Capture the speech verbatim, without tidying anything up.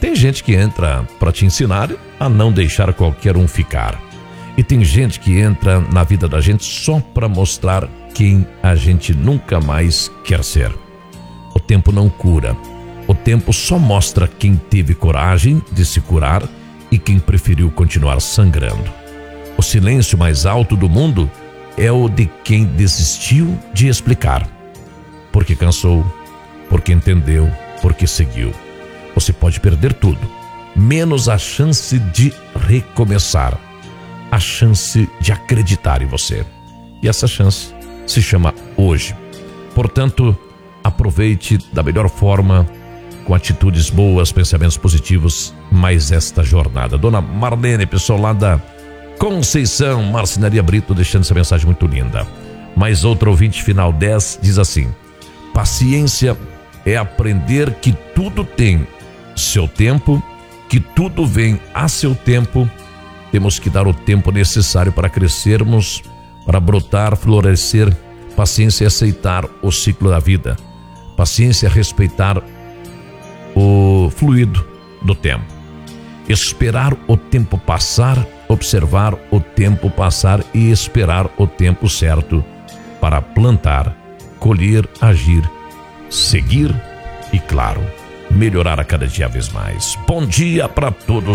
Tem gente que entra para te ensinar a não deixar qualquer um ficar. E tem gente que entra na vida da gente só para mostrar quem a gente nunca mais quer ser. O tempo não cura. O tempo só mostra quem teve coragem de se curar e quem preferiu continuar sangrando. O silêncio mais alto do mundo é o de quem desistiu de explicar. Porque cansou, porque entendeu, porque seguiu. Você pode perder tudo, menos a chance de recomeçar, a chance de acreditar em você. E essa chance se chama hoje. Portanto, aproveite da melhor forma, com atitudes boas, pensamentos positivos, mais esta jornada. Dona Marlene, pessoal lá da Conceição, Marcenaria Brito, deixando essa mensagem muito linda. Mais outra ouvinte, final dez, diz assim: paciência é aprender que tudo tem seu tempo, que tudo vem a seu tempo. Temos que dar o tempo necessário para crescermos, para brotar, florescer. Paciência é aceitar o ciclo da vida. Paciência é respeitar o fluido do tempo. Esperar o tempo passar, observar o tempo passar e esperar o tempo certo para plantar, colher, agir, seguir e, claro, melhorar a cada dia vez mais. Bom dia para todos.